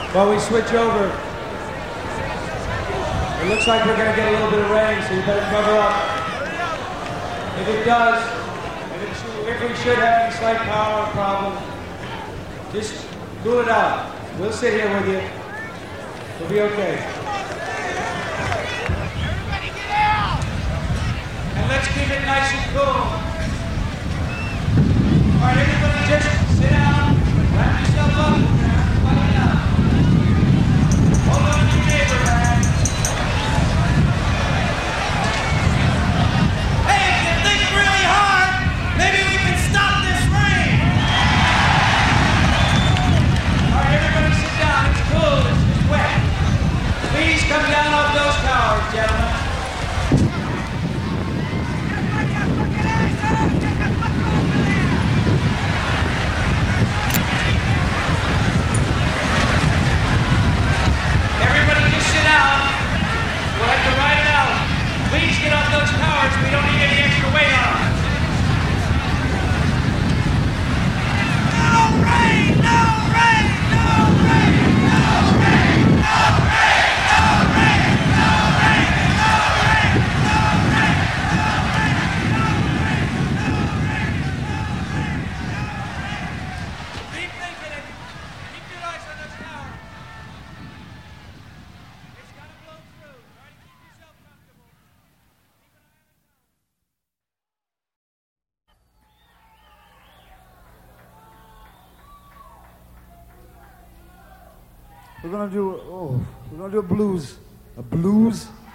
While we switch over, it looks like we're going to get a little bit of rain, so you better cover up. If it does, and if we should have any slight power problem, just cool it out. We'll sit here with you. We'll be okay. Everybody get out! And let's keep it nice and cool. All right, everybody just sit down, wrap yourself up, everybody down. Hold on to your neighbor, man. Hey, if you think really hard, maybe we can stop this rain! All right, everybody sit down. It's cool. It's wet. Please come down off those towers, gentlemen. Everybody just sit down. We'll have to ride it out. Please get off those towers. We don't need any extra weight on them. No rain! No rain! No rain! No rain! No rain! No rain! No rain! No rain! No rain! No rain! No rain! No rain! No rain! Keep thinking it. Keep your eyes on those towers. It's gotta blow through. Try to keep yourself comfortable. Keep an eye on the towers. We're gonna do a blues. A blues